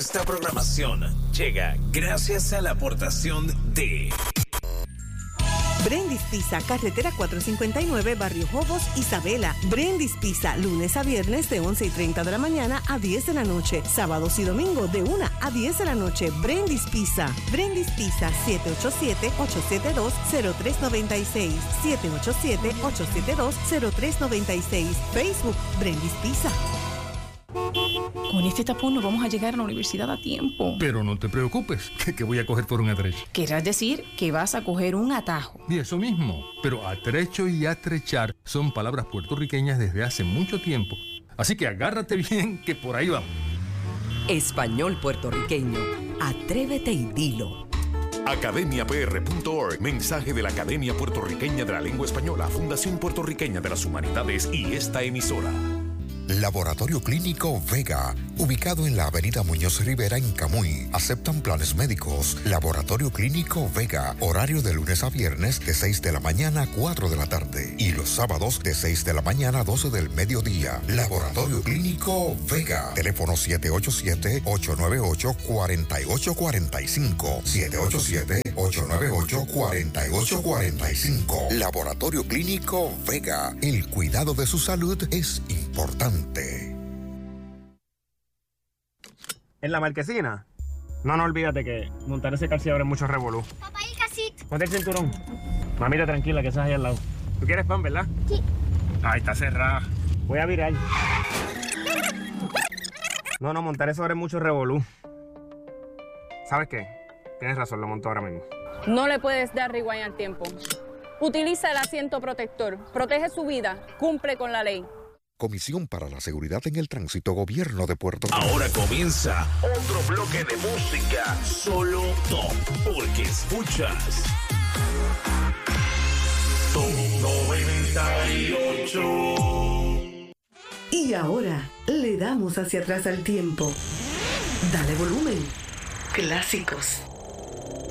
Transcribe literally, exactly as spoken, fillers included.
Esta programación llega gracias a la aportación de Brendis Pizza, carretera cuatrocientos cincuenta y nueve, Barrio Jobos, Isabela. Brendis Pizza, lunes a viernes de once y treinta de la mañana a diez de la noche. Sábados y domingo de una a diez de la noche. Brendis Pizza. Brendis Pizza, siete ocho siete, ocho siete dos, cero tres nueve seis. siete ocho siete, ocho siete dos, cero tres nueve seis. Facebook, Brendis Pizza. Con este tapón no vamos a llegar a la universidad a tiempo. Pero no te preocupes, que, que voy a coger por un atrecho. Querrás decir que vas a coger un atajo. Y eso mismo. Pero atrecho y atrechar son palabras puertorriqueñas desde hace mucho tiempo. Así que agárrate bien, que por ahí vamos. Español puertorriqueño. Atrévete y dilo. academia p r punto org. Mensaje de la Academia Puertorriqueña de la Lengua Española, Fundación Puertorriqueña de las Humanidades y esta emisora. Laboratorio Clínico Vega, ubicado en la avenida Muñoz Rivera en Camuy. Aceptan planes médicos. Laboratorio Clínico Vega, horario de lunes a viernes de seis de la mañana a cuatro de la tarde y los sábados de seis de la mañana a doce del mediodía. Laboratorio Clínico Vega, teléfono siete ocho siete, ocho nueve ocho, cuatro ocho cuatro cinco, siete ocho siete, ocho nueve ocho, cuatro ocho cuatro cinco. Laboratorio Clínico Vega, el cuidado de su salud es importante. En la marquesina. No, no olvídate que montar ese calceador es mucho revolú. Papá, el casito. Ponte el cinturón. Mamita, tranquila, que estás ahí al lado. ¿Tú quieres pan, verdad? Sí. Ay, está cerrada. Voy a virar. No, no, montar eso ahora es mucho revolú. ¿Sabes qué? Tienes razón, lo monto ahora mismo. No le puedes dar rewind al tiempo. Utiliza el asiento protector. Protege su vida. Cumple con la ley. Comisión para la Seguridad en el Tránsito, Gobierno de Puerto Rico. Ahora comienza otro bloque de música solo top, porque escuchas Top noventa y ocho. Y ahora le damos hacia atrás al tiempo. Dale volumen. Clásicos.